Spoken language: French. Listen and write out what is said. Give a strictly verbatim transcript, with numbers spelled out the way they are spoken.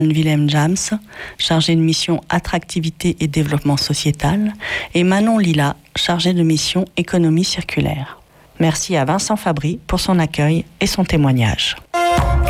Willem Jams, chargé de mission attractivité et développement sociétal, et Manon Lila, chargé de mission économie circulaire. Merci à Vincent Fabry pour son accueil et son témoignage.